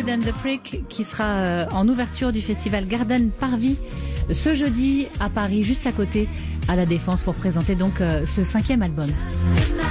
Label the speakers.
Speaker 1: Kid and the Prick qui sera en ouverture du festival Garden Parvis ce jeudi à Paris, juste à côté, à la Défense, pour présenter donc ce 5e album.